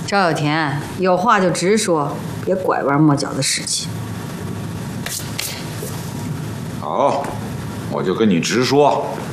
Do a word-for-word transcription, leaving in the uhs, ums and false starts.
赵有田，有话就直说，别拐弯抹角的使气。 好，我就跟你直说。